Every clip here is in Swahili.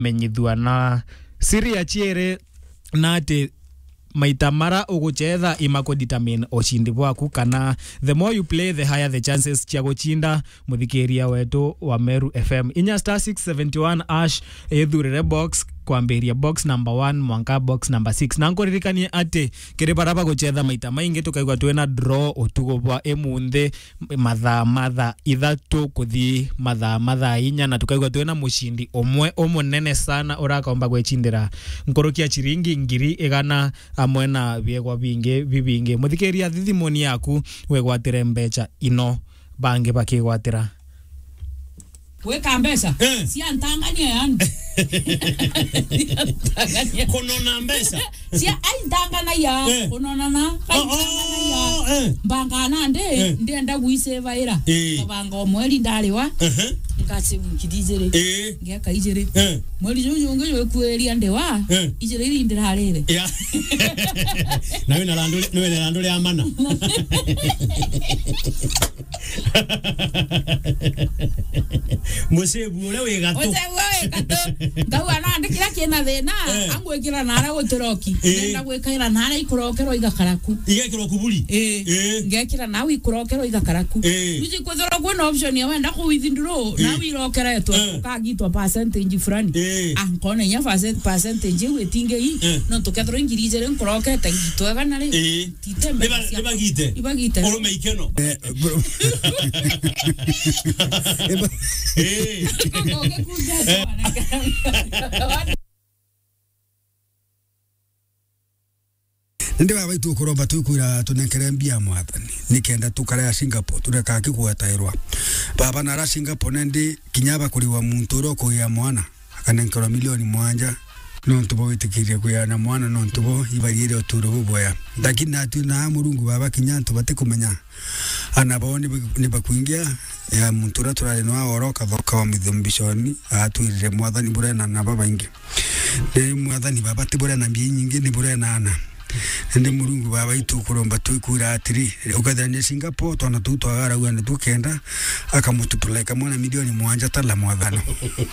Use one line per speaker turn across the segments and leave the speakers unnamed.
menyithua na siri ya chiere na ati maita mara uguchetha imako determine ochindi bwaku kana the more you play the higher the chances chia guchinda muthikiria wetu wa Meru FM inya star 671 ash ethurire box kwambiria box number 1 mwanka box number 6 na nkoririkanie ati kiri baraba guchetha maita maingi tukaigwa twena draw otugo bwa emunthe matha ithatu kuthi matha inya na tukaigwa twena mushindi omwe omunene sana urakaomba gwechindira nkorokia chiringi ngiri igana amwe na biegwa bibingi muthikiria thithimoni yaku wegwatire mbecha ino bange bakigwatira
weka mbesa si antangania yani
konona mbesa
si aitangana ya konona na ya bangana ndenda guiseva ira banga omweli ndaliwa ngase mukidizere ngeka ijere mweli jonjonge yo kweli ndewa ijere iri ndirarere
nawe nalandole amana Musebu ule wega tu.
Ndawa na ndikira kina thina angwekira nara gutiroki ndenda gwekira nara ikurokero igakaraku
igakiro kubuli
ngekira nawe ikurokero igakaraku uji kuthora kuna option ya wenda ku withdraw nawe irokera eto kagitwa percentage fulani ankone nya percentage wetinge hii no tukethro ingirije nkuroke tangitwa nare titembe ibagite
oro meikeno
Ndi baba itu kuromba tukwira tunekere mbia mwathani nikenda tukara ya Singapore tureka kigwetairwa baba nara Singapore ndi kinyaba kuriwa muntu roko ya mwana akanenkera milioni mwanja no ntubo witikirie kuyana mwana no ntubo ibarire oturo buboya lakini atu na murungu baba kinyanto batikumenya anabone ni bakuingia ya muntu turare no oroka thoka wa mithumbishoni atwirire mwathani burena na baba ingi ni mwathani baba tibure na mbi nyingi ni burena ana ndi murungu baba itu kuromba tuikura atiri ukathania Singapore twana tutwagara uane tukenda akamutupeleka mwana milioni mwanja tala mwathano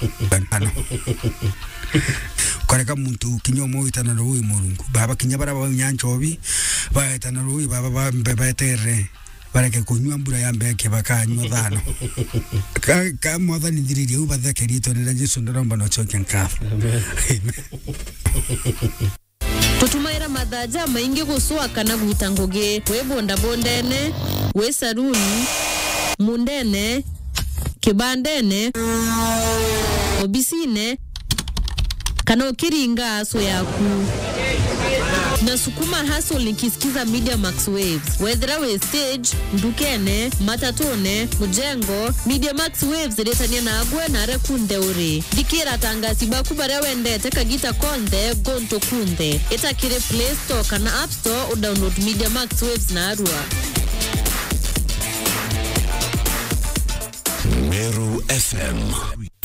kareka muntu kinyomo itana rowi murungu baba kinyabara baba nyanchobi baetana rowi baba bebetere bareke kunywa mbura ya mbeke bakanywa thano ka mwathani ndiriri ubathekeri tonera Jesu ndaromba no choke nkafu
tutumaira madhaja maingi guswa kana gutangoge we bonda bondene we saruni mundene kibandene obisine kana ukiringa aso yaku na sukuma hustle nikisikiza Media Max Waves whether we stage ndukene matatone mujengo Media Max Waves retania na agwe na rekunde uri dikira tangasi bakubare wende teka gita konde gonto kunde etakire Play Store kana App Store download Media Max Waves na arua
Meru FM